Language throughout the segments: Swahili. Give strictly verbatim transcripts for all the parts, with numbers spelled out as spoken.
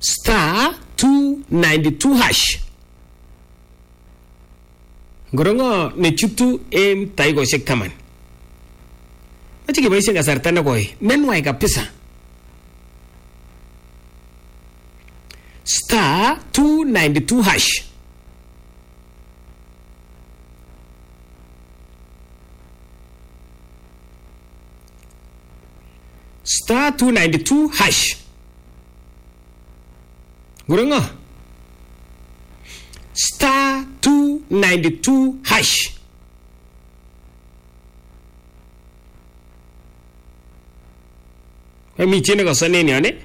star two ninety-two hash. Ngorongo ne chutu em taigo shek taman. Machi kiboishe kasarta na koi. Nenwai kabisa. Star two ninety-two hash. Star two ninety-two hash. Ngorongo. Star two ninety-two hash. Mi chine ko sane ni ane?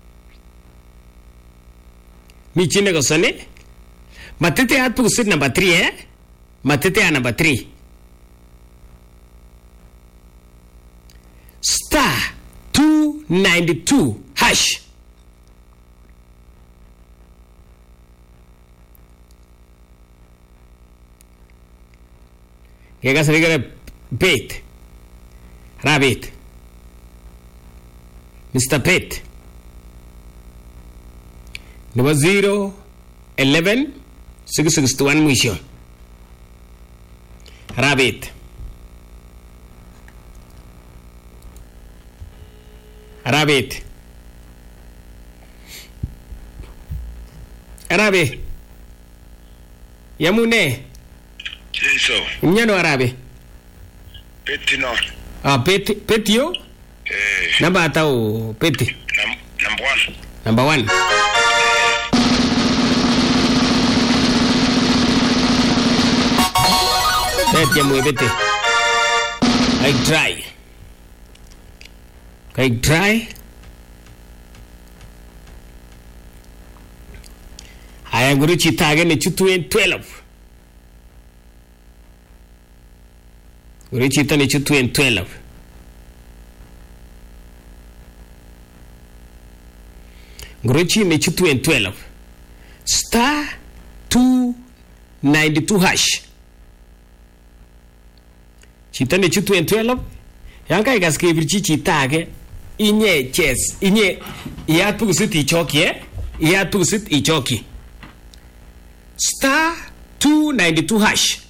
Mi chine ko sane? Matete at pusit number three eh? Matete at number three. Star two ninety-two hash. Kaya sa liga bait. Rabbit. Mister Pet. Number zero, eleven, six six one mwisho. Rabbit. Rabbit. Arabe. Yamune. Eso. Mnyano arabe. Peti no. Ah, peti, peti yo? Eh. Namba atau peti? Num number one. Number one. Peti ya mwe peti. I try. I try. I am going to tag in two and twelve. Guru chita ni two and twelve. Guru chi ni two and twelve. Star two ninety-two hash. Chita ni two and twelve. Yang kai gas ke virchi chita ke inye chess inye ya tu sit ichoki eh ya tu sit ichoki. Star two ninety-two hash.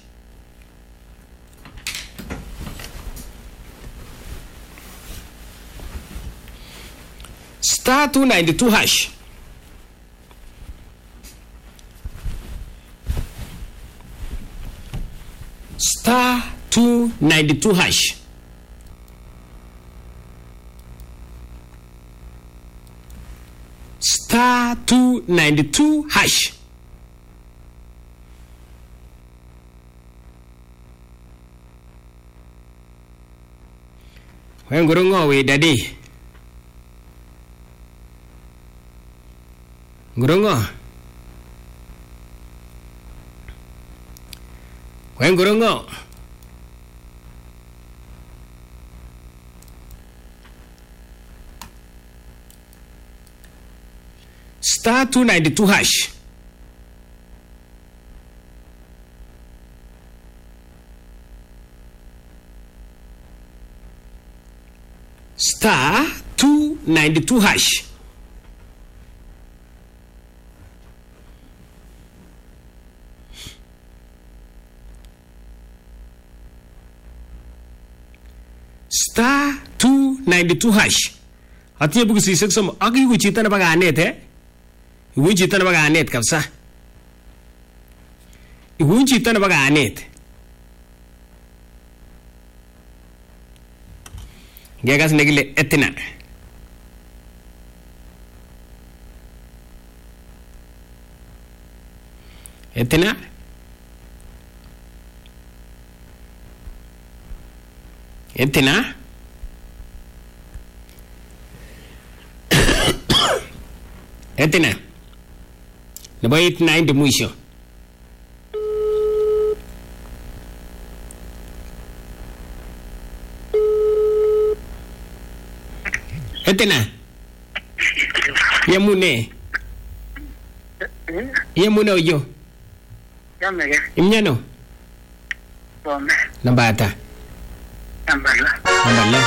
Star two ninety-two hash. Star two ninety-two hash. Star two ninety-two hash. When Gurungo we daddy. Gurungo. When Gurungo. Star two ninety-two hash. Star two ninety-two hash. Star two ninety-two hash. Atiye buku si seksom agi ku chita na baga anet eh. Iwu chita na baga anet kabisa. Iwu chita na baga anet. Gagas negile etina. Etina. Etina. Etina. Number eight nine de mwisho. Etina. Yamune. Yamune oyo. Yamege. Imnyano. Bome. Nambata. Nambala. Nambala.